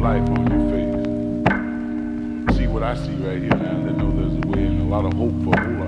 life on your face. See what I see right here, man. They know there's a way and a lot of hope for a whole lot